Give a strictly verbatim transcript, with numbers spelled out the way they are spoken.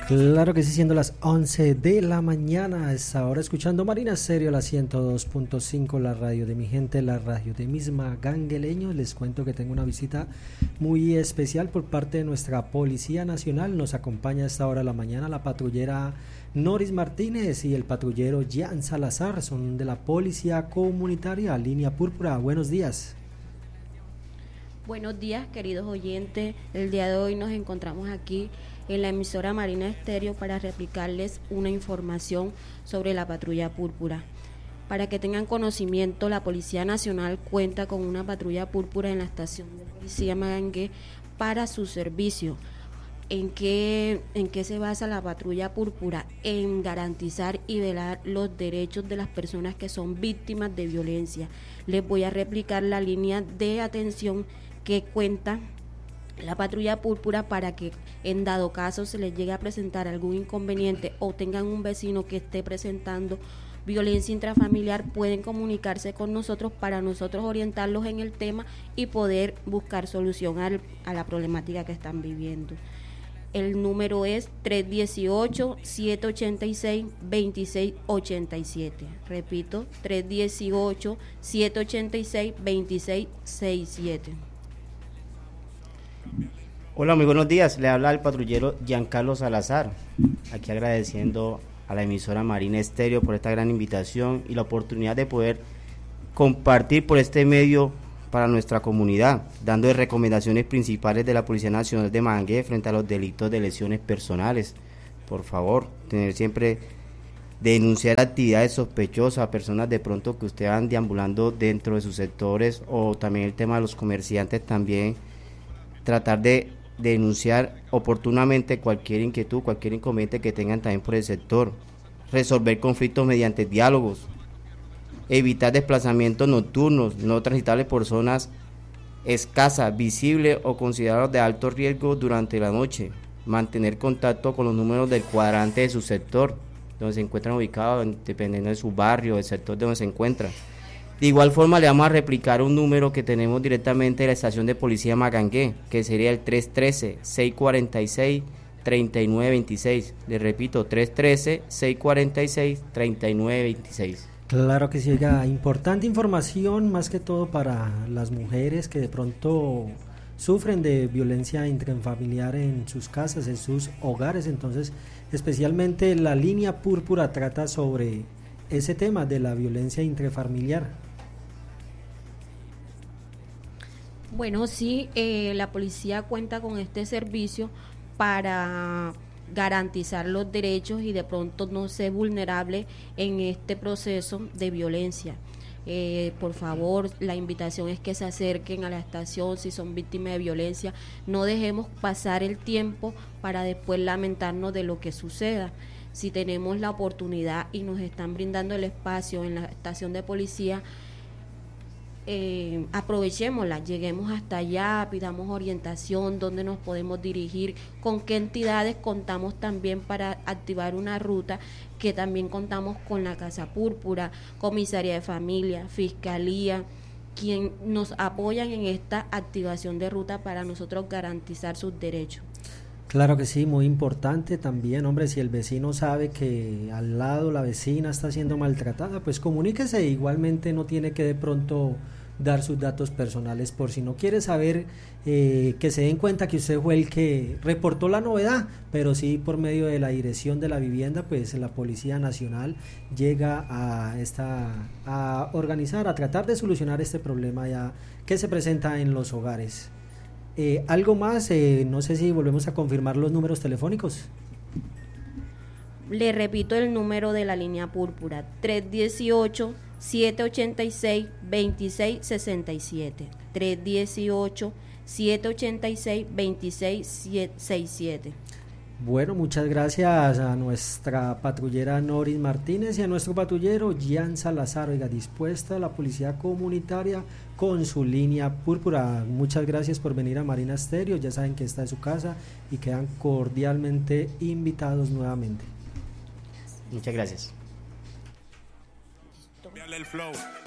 Claro que sí, siendo las once de la mañana, es ahora escuchando Marina Estéreo, la ciento dos punto cinco, la radio de mi gente, la radio de mis magangueleños. Les cuento que tengo una visita muy especial por parte de nuestra Policía Nacional. Nos acompaña a esta hora de la mañana la patrullera Noris Martínez y el patrullero Jan Salazar, son de la Policía Comunitaria, Línea Púrpura. Buenos días. Buenos días, queridos oyentes. El día de hoy nos encontramos aquí en la emisora Marina Estéreo para replicarles una información sobre la patrulla púrpura. Para que tengan conocimiento, la Policía Nacional cuenta con una patrulla púrpura en la estación de policía Magangué para su servicio. ¿En qué, en qué se basa la patrulla púrpura? En garantizar y velar los derechos de las personas que son víctimas de violencia. Les voy a replicar la línea de atención que cuenta la patrulla púrpura para que en dado caso se les llegue a presentar algún inconveniente o tengan un vecino que esté presentando violencia intrafamiliar, pueden comunicarse con nosotros para nosotros orientarlos en el tema y poder buscar solución al, a la problemática que están viviendo. El número es tres uno ocho, siete ocho seis, dos seis ocho siete. Repito, tres uno ocho, siete ocho seis, dos seis seis siete. Hola, muy buenos días. Le habla el patrullero Giancarlo Salazar. Aquí agradeciendo a la emisora Marina Estéreo por esta gran invitación y la oportunidad de poder compartir por este medio para nuestra comunidad, dando recomendaciones principales de la Policía Nacional de Magangué frente a los delitos de lesiones personales. Por favor, tener siempre denunciar actividades sospechosas a personas de pronto que usted van deambulando dentro de sus sectores, o también el tema de los comerciantes, también tratar de denunciar oportunamente cualquier inquietud, cualquier inconveniente que tengan también por el sector, resolver conflictos mediante diálogos, evitar desplazamientos nocturnos, no transitables por zonas escasas, visibles o considerados de alto riesgo durante la noche, mantener contacto con los números del cuadrante de su sector, donde se encuentran ubicados, dependiendo de su barrio, del sector de donde se encuentran. De igual forma, le vamos a replicar un número que tenemos directamente de la estación de policía Magangué, que sería el tres uno tres, seis cuatro seis, tres nueve dos seis. Le repito, tres uno tres, seis cuatro seis, tres nueve dos seis. Claro que sí, oiga, importante información más que todo para las mujeres que de pronto sufren de violencia intrafamiliar en sus casas, en sus hogares. Entonces, especialmente la línea púrpura trata sobre ese tema de la violencia intrafamiliar. Bueno, sí, eh, la policía cuenta con este servicio para garantizar los derechos y de pronto no ser vulnerable en este proceso de violencia. Eh, por favor, la invitación es que se acerquen a la estación si son víctimas de violencia. No dejemos pasar el tiempo para después lamentarnos de lo que suceda. Si tenemos la oportunidad y nos están brindando el espacio en la estación de policía, Eh, aprovechémosla, lleguemos hasta allá, pidamos orientación, dónde nos podemos dirigir, con qué entidades contamos también para activar una ruta, que también contamos con la Casa Púrpura, Comisaría de Familia, Fiscalía, quien nos apoyan en esta activación de ruta para nosotros garantizar sus derechos. Claro que sí, muy importante también, hombre, si el vecino sabe que al lado la vecina está siendo maltratada, pues comuníquese, igualmente no tiene que de pronto dar sus datos personales por si no quiere saber, eh, que se den cuenta que usted fue el que reportó la novedad, pero sí por medio de la dirección de la vivienda, pues la Policía Nacional llega a esta a organizar, a tratar de solucionar este problema ya que se presenta en los hogares. Eh, algo más, eh, no sé si volvemos a confirmar los números telefónicos. Le repito el número de la línea púrpura, tres uno ocho, siete ocho seis, dos seis seis siete, tres uno ocho, siete ocho seis, dos seis seis siete. Bueno, muchas gracias a nuestra patrullera Noris Martínez y a nuestro patrullero Jan Salazar, oiga, dispuesta la policía comunitaria con su línea púrpura. Muchas gracias por venir a Marina Estéreo, ya saben que está en su casa y quedan cordialmente invitados nuevamente. Muchas gracias. El flow.